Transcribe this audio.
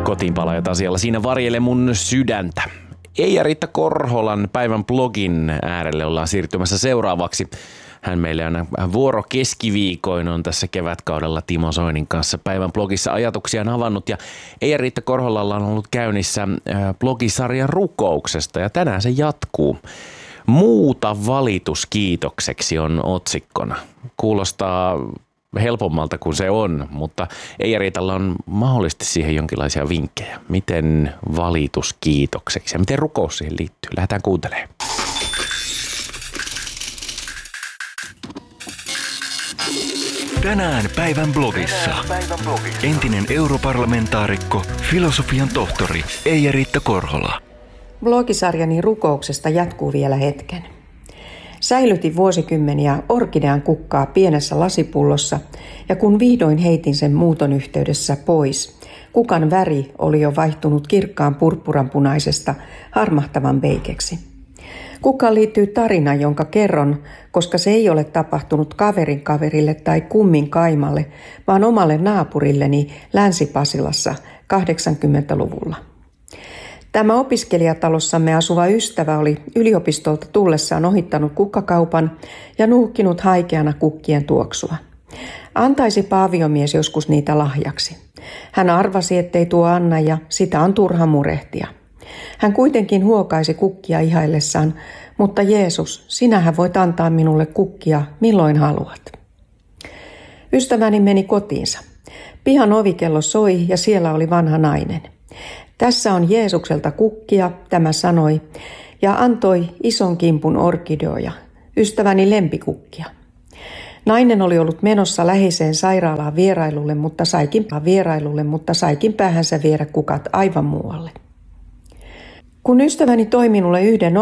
Kotiinpalaajat asialla siinä varjelle mun sydäntä. Eija-Riitta Korholan päivän blogin äärelle ollaan siirtymässä seuraavaksi. Hän meille on vuoro keskiviikoin on tässä kevätkaudella Timo Soinin kanssa päivän blogissa ajatuksiaan avannut. Ja Eija-Riitta Korholalla on ollut käynnissä blogisarja rukouksesta ja tänään se jatkuu. Muuta valitus kiitokseksi on otsikkona. Kuulostaa helpommalta kuin se on, mutta Eija-Riitalla on mahdollisesti siihen jonkinlaisia vinkkejä. Miten valitus kiitokseksi ja miten rukous siihen liittyy? Lähdetään kuuntelemaan. Tänään päivän blogissa. Entinen europarlamentaarikko, filosofian tohtori Eija-Riitta Korhola. Blogisarjani rukouksesta jatkuu vielä hetken. Säilytin vuosikymmeniä orkidean kukkaa pienessä lasipullossa ja kun vihdoin heitin sen muuton yhteydessä pois, kukan väri oli jo vaihtunut kirkkaan purppuranpunaisesta harmahtavan beikeksi. Kukkaan liittyy tarina, jonka kerron, koska se ei ole tapahtunut kaverin kaverille tai kummin kaimalle, vaan omalle naapurilleni Länsi-Pasilassa 80-luvulla. Tämä opiskelijatalossamme asuva ystävä oli yliopistolta tullessaan ohittanut kukkakaupan ja nuuhkinut haikeana kukkien tuoksua. Antaisipa aviomies joskus niitä lahjaksi. Hän arvasi, ettei tuo anna ja sitä on turha murehtia. Hän kuitenkin huokaisi kukkia ihaillessaan, mutta Jeesus, sinähän voit antaa minulle kukkia milloin haluat. Ystäväni meni kotiinsa. Pihan ovikello soi ja siellä oli vanha nainen. Tässä on Jeesukselta kukkia, tämä sanoi, ja antoi ison kimpun orkideoja, ystäväni lempikukkia. Nainen oli ollut menossa läheiseen sairaalaan vierailulle, mutta saikin päähänsä viedä kukat aivan muualle. Kun ystäväni toi minulle yhden